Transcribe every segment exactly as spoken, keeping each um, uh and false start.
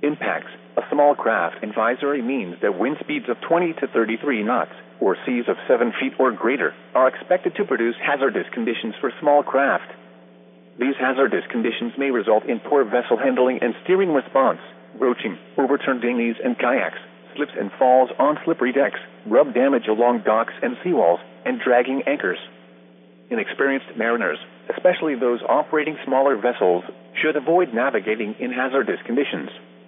Impacts. A small craft advisory means that wind speeds of twenty to thirty-three knots, or seas of seven feet or greater, are expected to produce hazardous conditions for small craft. These hazardous conditions may result in poor vessel handling and steering response, broaching, overturned dinghies and kayaks, slips and falls on slippery decks, rub damage along docks and seawalls, and dragging anchors. Inexperienced mariners, especially those operating smaller vessels, should avoid navigating in hazardous conditions.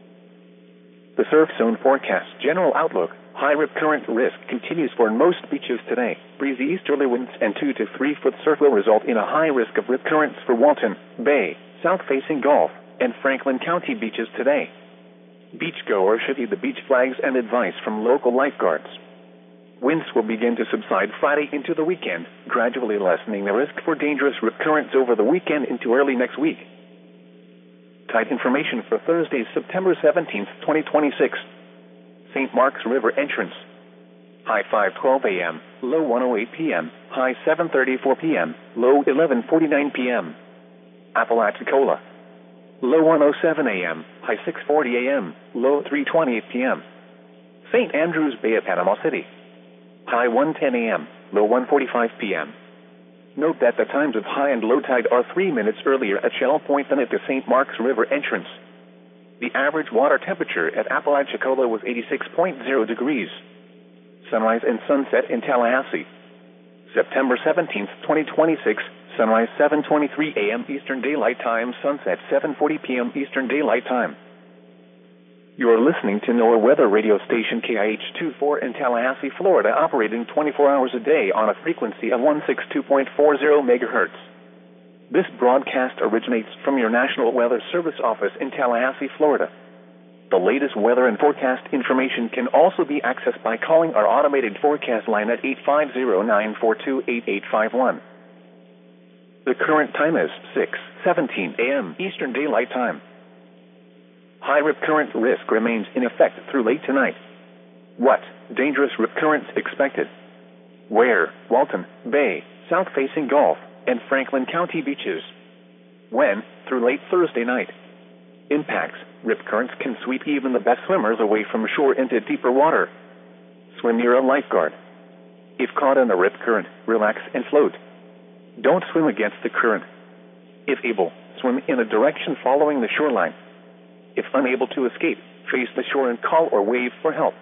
The surf zone forecast general outlook. High rip current risk continues for most beaches today. Breezy easterly winds and two to three foot surf will result in a high risk of rip currents for Walton Bay, south-facing Gulf, and Franklin County beaches today. Beachgoers should heed the beach flags and advice from local lifeguards. Winds will begin to subside Friday into the weekend, gradually lessening the risk for dangerous rip currents over the weekend into early next week. Tide information for Thursday, September seventeenth, twenty twenty-six. Saint Mark's River entrance. High five twelve a m, low one oh eight p m, high seven thirty-four p m, low eleven forty-nine p m Apalachicola. Low one oh seven a m, high six forty a m, low three twenty p m Saint Andrews Bay at Panama City. High one ten a m, low one forty-five p m Note that the times of high and low tide are three minutes earlier at Shell Point than at the Saint Mark's River entrance. The average water temperature at Apalachicola was eighty-six point zero degrees. Sunrise and sunset in Tallahassee. September seventeenth, twenty twenty-six, sunrise seven twenty-three a m Eastern Daylight Time, sunset seven forty p m Eastern Daylight Time. You are listening to NOAA weather radio station K I H twenty-four in Tallahassee, Florida, operating twenty-four hours a day on a frequency of one sixty-two point four zero megahertz. This broadcast originates from your National Weather Service office in Tallahassee, Florida. The latest weather and forecast information can also be accessed by calling our automated forecast line at eight five zero, nine four two, eight eight five one. The current time is six seventeen a m Eastern Daylight Time. High rip current risk remains in effect through late tonight. What? Dangerous rip currents expected. Where? Walton Bay, south-facing Gulf, and Franklin County beaches. When? Through late Thursday night. Impacts. Rip currents can sweep even the best swimmers away from shore into deeper water. Swim near a lifeguard. If caught in a rip current, relax and float. Don't swim against the current. If able, swim in a direction following the shoreline. If unable to escape, face the shore and call or wave for help.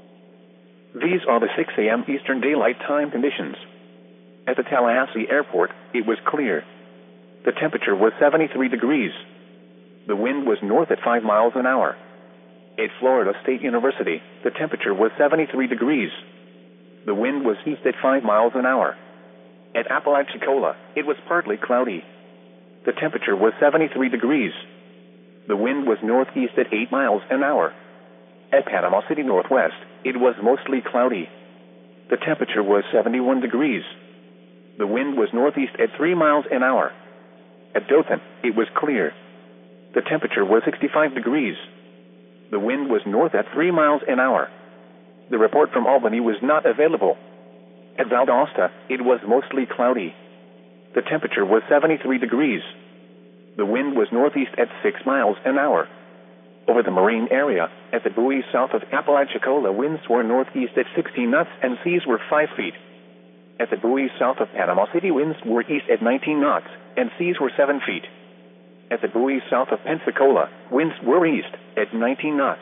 These are the six a m Eastern Daylight Time conditions. At the Tallahassee Airport, it was clear. The temperature was seventy-three degrees. The wind was north at five miles an hour. At Florida State University, the temperature was seventy-three degrees. The wind was east at five miles an hour. At Apalachicola, it was partly cloudy. The temperature was seventy-three degrees. The wind was northeast at eight miles an hour. At Panama City Northwest, it was mostly cloudy. The temperature was seventy-one degrees. The wind was northeast at three miles an hour. At Dothan, it was clear. The temperature was sixty-five degrees. The wind was north at three miles an hour. The report from Albany was not available. At Valdosta, it was mostly cloudy. The temperature was seventy-three degrees. The wind was northeast at six miles an hour. Over the marine area, at the buoys south of Apalachicola, winds were northeast at sixteen knots and seas were five feet. At the buoys south of Panama City, winds were east at nineteen knots and seas were seven feet. At the buoys south of Pensacola, winds were east at nineteen knots.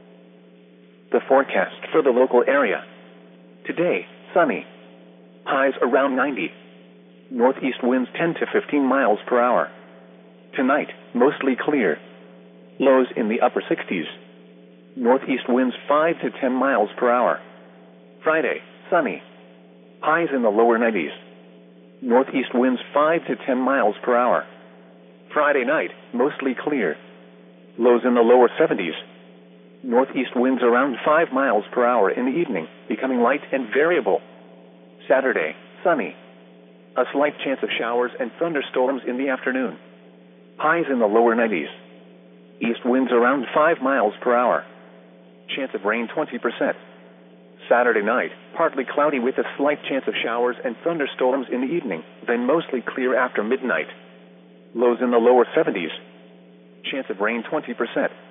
The forecast for the local area. Today, sunny. Highs around ninety. Northeast winds ten to fifteen miles per hour. Tonight, mostly clear. Lows in the upper sixties. Northeast winds five to ten miles per hour. Friday, sunny. Highs in the lower nineties. Northeast winds five to ten miles per hour. Friday night, mostly clear. Lows in the lower seventies. Northeast winds around five miles per hour in the evening, becoming light and variable. Saturday, sunny. A slight chance of showers and thunderstorms in the afternoon. Highs in the lower nineties. East winds around five miles per hour. Chance of rain twenty percent. Saturday night, partly cloudy with a slight chance of showers and thunderstorms in the evening, then mostly clear after midnight. Lows in the lower seventies. Chance of rain twenty percent.